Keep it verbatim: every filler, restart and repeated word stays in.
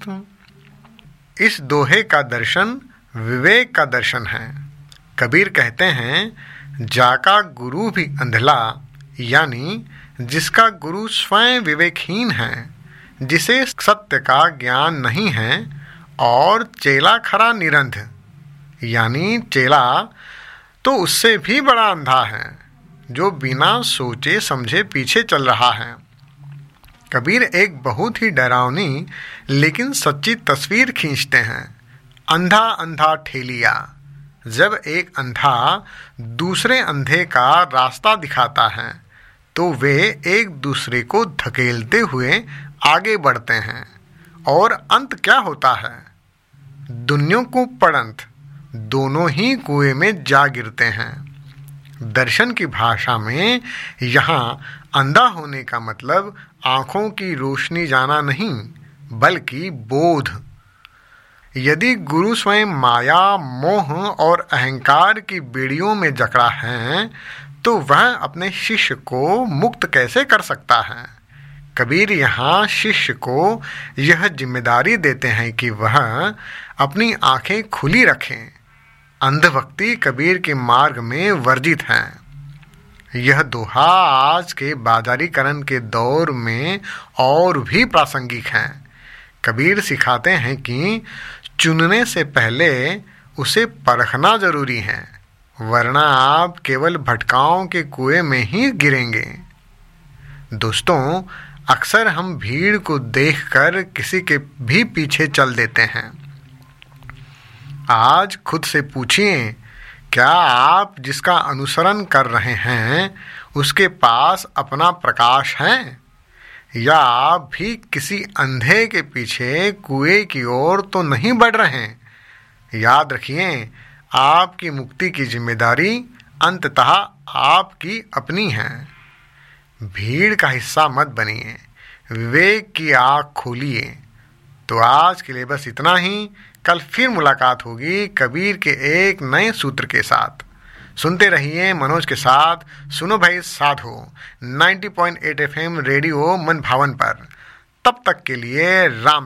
इस दोहे का दर्शन विवेक का दर्शन है। कबीर कहते हैं, जाका गुरु भी अंधला, यानी जिसका गुरु स्वयं विवेकहीन है, जिसे सत्य का ज्ञान नहीं है, और चेला खरा निरंध, यानी चेला तो उससे भी बड़ा अंधा है, जो बिना सोचे समझे पीछे चल रहा है। कबीर एक बहुत ही डरावनी लेकिन सच्ची तस्वीर खींचते हैं। अंधा अंधा ठेलिया। जब एक अंधा दूसरे अंधे का रास्ता दिखाता है तो वे एक दूसरे को धकेलते हुए आगे बढ़ते हैं, और अंत क्या होता है? दुनियों को पड़ंत, दोनों ही कुएं में जा गिरते हैं। दर्शन की भाषा में यहाँ अंधा होने का मतलब आँखों की रोशनी जाना नहीं, बल्कि बोध। यदि गुरु स्वयं माया, मोह और अहंकार की बेड़ियों में जकड़ा है, तो वह अपने शिष्य को मुक्त कैसे कर सकता है? कबीर यहाँ शिष्य को यह जिम्मेदारी देते हैं कि वह अपनी आंखें खुली रखें। अंधभक्ति कबीर के मार्ग में वर्जित है। यह दोहा आज के बाजारीकरण के दौर में और भी प्रासंगिक है। कबीर सिखाते हैं कि चुनने से पहले उसे परखना जरूरी है, वरना आप केवल भटकाओं के कुएं में ही गिरेंगे। दोस्तों, अक्सर हम भीड़ को देखकर किसी के भी पीछे चल देते हैं। आज खुद से पूछिए, क्या आप जिसका अनुसरण कर रहे हैं उसके पास अपना प्रकाश है, या आप भी किसी अंधे के पीछे कुएं की ओर तो नहीं बढ़ रहे? याद रखिए, आपकी मुक्ति की जिम्मेदारी अंततः आपकी अपनी है। भीड़ का हिस्सा मत बनिए, विवेक की आँख खोलिए। तो आज के लिए बस इतना ही। कल फिर मुलाकात होगी कबीर के एक नए सूत्र के साथ। सुनते रहिए मनोज के साथ सुनो भाई साधो नब्बे पॉइंट आठ एफ एम रेडियो मन भावन पर। तब तक के लिए राम।